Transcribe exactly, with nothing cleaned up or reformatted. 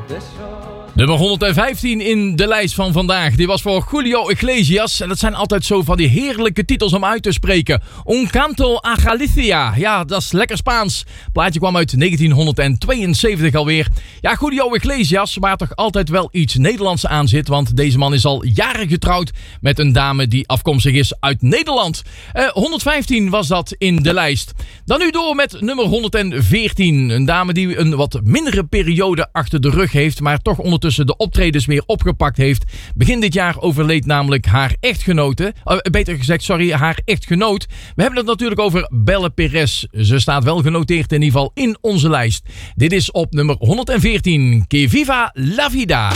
Nummer honderdvijftien in de lijst van vandaag. Die was voor Julio Iglesias. En dat zijn altijd zo van die heerlijke titels om uit te spreken. Un canto a Galicia. Ja, dat is lekker Spaans. Het plaatje kwam uit negentienhonderdtweeënzeventig alweer. Ja, Julio Iglesias, waar toch altijd wel iets Nederlands aan zit. Want deze man is al jaren getrouwd met een dame die afkomstig is uit Nederland. Uh, honderdvijftien was dat in de lijst. Dan nu door met nummer honderdveertien. Een dame die een wat mindere periode achter de rug heeft, maar toch ondertussen de optredens weer opgepakt heeft. Begin dit jaar overleed namelijk haar echtgenote. Uh, beter gezegd, sorry, haar echtgenoot. We hebben het natuurlijk over Belle Perez. Ze staat wel genoteerd in ieder geval in onze lijst. Dit is op nummer honderdveertien. Que viva la vida.